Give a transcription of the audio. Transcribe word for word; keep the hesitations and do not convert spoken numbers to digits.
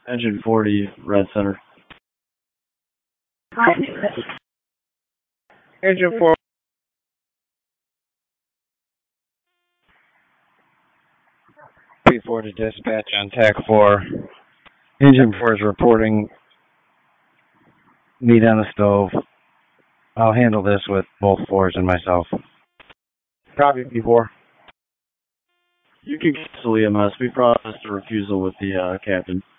Engine forty, Red Center. Engine four. P four to dispatch on T A C four. Engine four is reporting meat on the stove. I'll handle this with both fours and myself. Copy, P four. You can cancel E M S. We processed a refusal with the uh, captain.